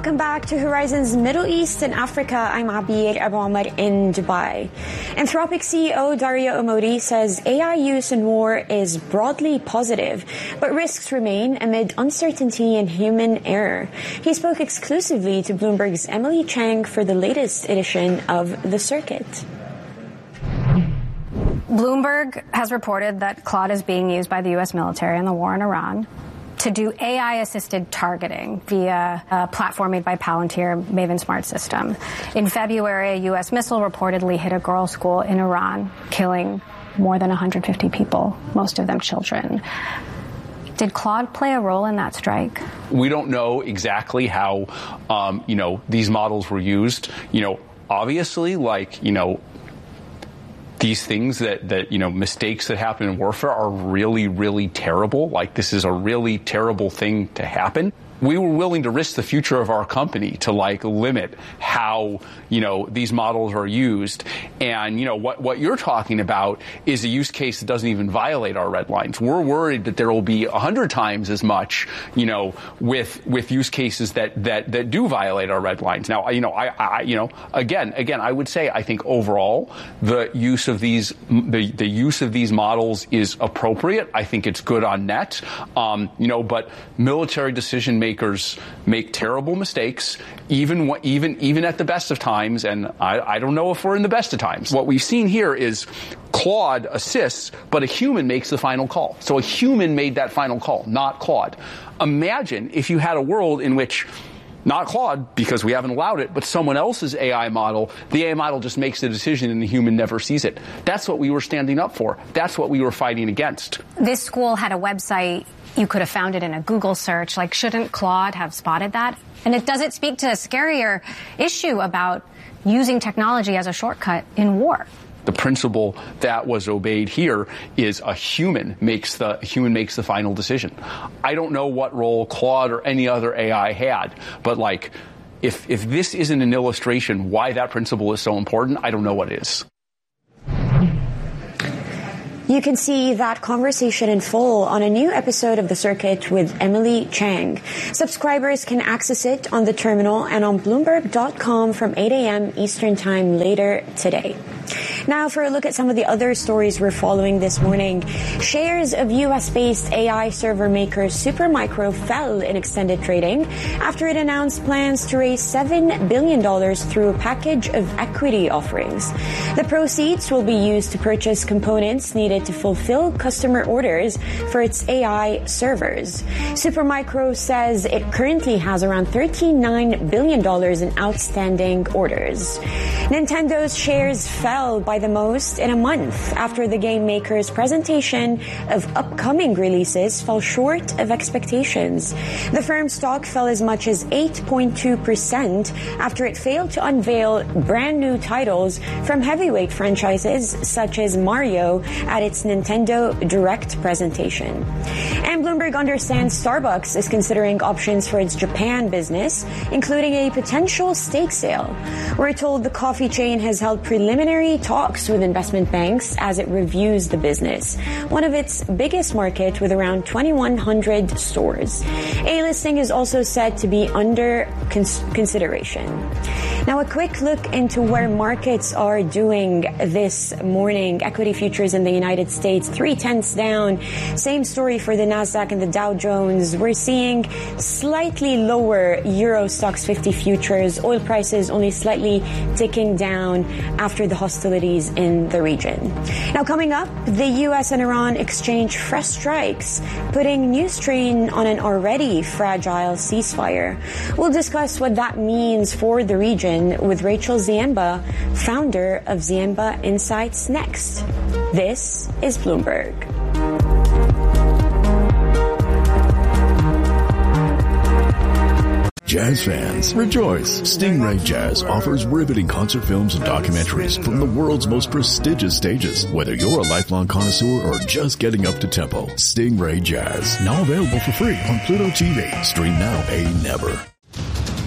Welcome back to Horizons Middle East and Africa. I'm Abir Abu Omar in Dubai. Anthropic CEO Dario Amodi says AI use in war is broadly positive, but risks remain amid uncertainty and human error. He spoke exclusively to Bloomberg's Emily Chang for the latest edition of The Circuit. Bloomberg has reported that Claude is being used by the U.S. military in the war in Iran to do AI-assisted targeting via a platform made by Palantir, Maven Smart System. In February, a U.S. missile reportedly hit a girls' school in Iran, killing more than 150 people, most of them children. Did Claude play a role in that strike? We don't know exactly how, these models were used. Obviously, these things that mistakes that happen in warfare are really, really terrible. This is a really terrible thing to happen. We were willing to risk the future of our company to limit how, these models are used. And, what you're talking about is a use case that doesn't even violate our red lines. We're worried that there will be 100 times as much, with use cases that do violate our red lines. Now, again, I would say I think overall the use of these models is appropriate. I think it's good on net. But military decision makers make terrible mistakes, even at the best of times, and I don't know if we're in the best of times. What we've seen here is Claude assists, but a human makes the final call. So a human made that final call, not Claude. Imagine if you had a world in which not Claude, because we haven't allowed it, but someone else's AI model, the AI model just makes the decision and the human never sees it. That's what we were standing up for. That's what we were fighting against. This school had a website. You could have found it in a Google search. Shouldn't Claude have spotted that? And does it speak to a scarier issue about using technology as a shortcut in war? The principle that was obeyed here is a human makes the final decision. I don't know what role Claude or any other AI had, but if this isn't an illustration why that principle is so important, I don't know what is. You can see that conversation in full on a new episode of The Circuit with Emily Chang. Subscribers can access it on the terminal and on Bloomberg.com from 8 a.m. Eastern Time later today. Now for a look at some of the other stories we're following this morning. Shares of U.S.-based AI server maker Supermicro fell in extended trading after it announced plans to raise $7 billion through a package of equity offerings. The proceeds will be used to purchase components needed to fulfill customer orders for its AI servers. Supermicro says it currently has around $39 billion in outstanding orders. Nintendo's shares fell by the most in a month after the game maker's presentation of upcoming releases fell short of expectations. The firm's stock fell as much as 8.2% after it failed to unveil brand new titles from heavyweight franchises such as Mario at its Nintendo Direct presentation. And Bloomberg understands Starbucks is considering options for its Japan business, including a potential stake sale. We're told the coffee chain has held preliminary talks with investment banks as it reviews the business, one of its biggest market with around 2,100 stores. A listing is also said to be under consideration. Now, a quick look into where markets are doing this morning. Equity futures in the United States, 0.3 down. Same story for the Nasdaq and the Dow Jones. We're seeing slightly lower Euro Stoxx 50 futures. Oil prices only slightly ticking down after the hostilities in the region. Now, coming up, the U.S. and Iran exchange fresh strikes, putting new strain on an already fragile ceasefire. We'll discuss what that means for the region with Rachel Ziemba, founder of Ziemba Insights, next. This is Bloomberg. Jazz fans, rejoice! Stingray Jazz offers riveting concert films and documentaries from the world's most prestigious stages. Whether you're a lifelong connoisseur or just getting up to tempo, Stingray Jazz, now available for free on Pluto TV. Stream now, pay never.